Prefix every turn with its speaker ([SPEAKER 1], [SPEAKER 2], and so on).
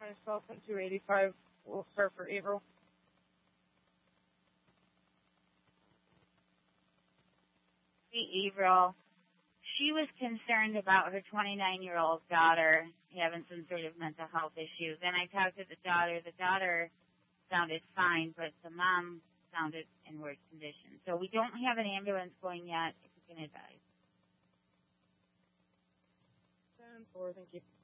[SPEAKER 1] myself at 285. We'll start for April.
[SPEAKER 2] Hey, April. She was concerned about her 29-year-old daughter having some sort of mental health issues. And I talked to the daughter. The daughter sounded fine, but the mom sounded in worse condition. So we don't have an ambulance going yet, if you can advise.
[SPEAKER 1] 10-4, thank you.